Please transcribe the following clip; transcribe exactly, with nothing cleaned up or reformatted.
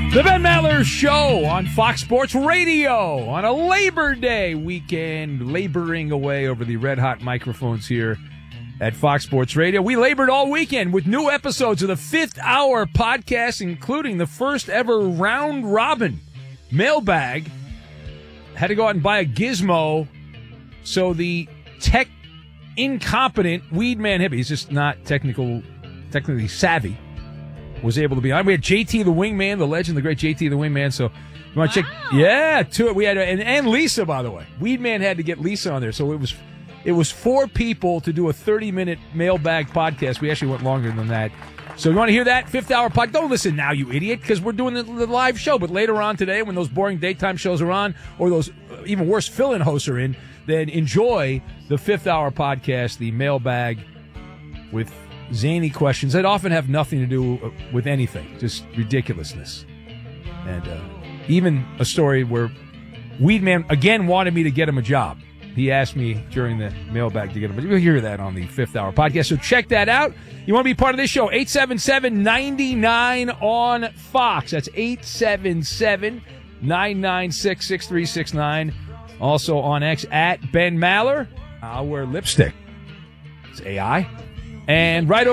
The Ben Maller Show on Fox Sports Radio on a Labor Day weekend, laboring away over the red-hot microphones here at Fox Sports Radio. We labored all weekend with new episodes of the Fifth Hour podcast, including the first ever round-robin mailbag. Had to go out and buy a gizmo so the tech incompetent weed man hippie, he's just not technical, technically savvy, was able to be on. We had J T the Wingman, the legend, the great J T the Wingman. So you want to wow. check? Yeah, two. We had and, and Lisa, by the way. Weedman had to get Lisa on there, so it was it was four people to do a thirty minute mailbag podcast. We actually went longer than that. So you want to hear that fifth hour pod? Don't listen now, you idiot, because we're doing the, the live show. But later on today, when those boring daytime shows are on, or those uh, even worse fill-in hosts are in, then enjoy the fifth hour podcast, the mailbag with zany questions that often have nothing to do with anything, just ridiculousness. And uh, even a story where Weedman again wanted me to get him a job. He asked me during the mailbag to get him a job. You'll hear that on the Fifth Hour podcast. So check that out. You want to be part of this show? eight seven seven, nine nine on Fox. That's eight seven seven, nine nine six, six three six nine. Also on X at Ben Maller. I'll wear lipstick. It's A I. And right over